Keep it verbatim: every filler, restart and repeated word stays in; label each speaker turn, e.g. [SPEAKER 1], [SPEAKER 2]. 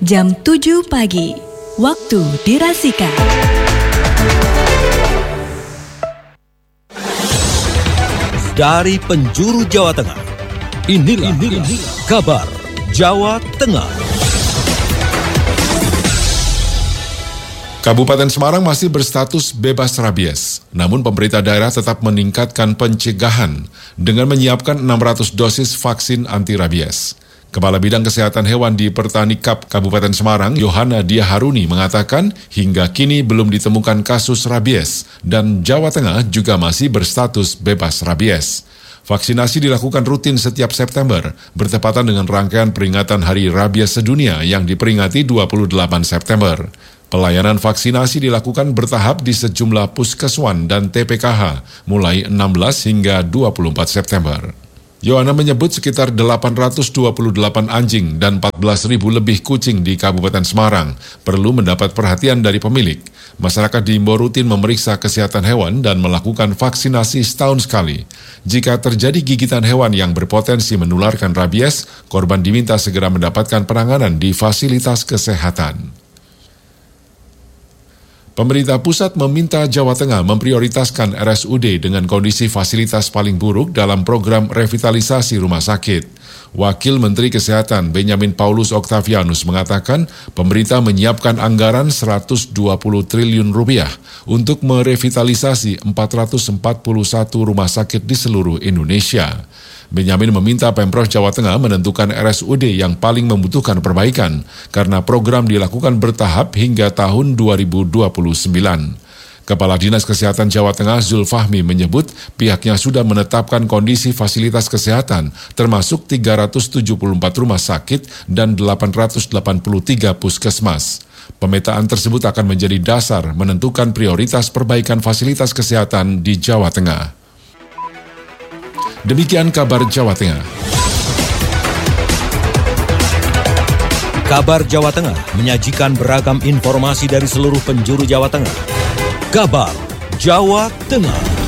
[SPEAKER 1] jam tujuh pagi, waktu dirasikan.
[SPEAKER 2] Dari penjuru Jawa Tengah, inilah, inilah kabar Jawa Tengah.
[SPEAKER 3] Kabupaten Semarang masih berstatus bebas rabies, namun pemerintah daerah tetap meningkatkan pencegahan dengan menyiapkan enam ratus dosis vaksin anti rabies. Kepala Bidang Kesehatan Hewan di Pertanikap Kabupaten Semarang, Yohana Dia Haruni, mengatakan hingga kini belum ditemukan kasus rabies dan Jawa Tengah juga masih berstatus bebas rabies. Vaksinasi dilakukan rutin setiap September, bertepatan dengan rangkaian peringatan Hari Rabies Sedunia yang diperingati dua puluh delapan September. Pelayanan vaksinasi dilakukan bertahap di sejumlah puskeswan dan T P K H mulai enam belas hingga dua puluh empat September. Yohana menyebut sekitar delapan ratus dua puluh delapan anjing dan empat belas ribu lebih kucing di Kabupaten Semarang perlu mendapat perhatian dari pemilik. Masyarakat diimbau rutin memeriksa kesehatan hewan dan melakukan vaksinasi setahun sekali. Jika terjadi gigitan hewan yang berpotensi menularkan rabies, korban diminta segera mendapatkan penanganan di fasilitas kesehatan. Pemerintah pusat meminta Jawa Tengah memprioritaskan R S U D dengan kondisi fasilitas paling buruk dalam program revitalisasi rumah sakit. Wakil Menteri Kesehatan Benyamin Paulus Octavianus mengatakan pemerintah menyiapkan anggaran seratus dua puluh triliun rupiah untuk merevitalisasi empat ratus empat puluh satu rumah sakit di seluruh Indonesia. Benyamin meminta Pemprov Jawa Tengah menentukan R S U D yang paling membutuhkan perbaikan karena program dilakukan bertahap hingga tahun dua ribu dua puluh sembilan. Kepala Dinas Kesehatan Jawa Tengah Zulfahmi menyebut pihaknya sudah menetapkan kondisi fasilitas kesehatan termasuk tiga ratus tujuh puluh empat rumah sakit dan delapan ratus delapan puluh tiga puskesmas. Pemetaan tersebut akan menjadi dasar menentukan prioritas perbaikan fasilitas kesehatan di Jawa Tengah. Demikian kabar Jawa Tengah.
[SPEAKER 2] Kabar Jawa Tengah menyajikan beragam informasi dari seluruh penjuru Jawa Tengah. Kabar Jawa Tengah.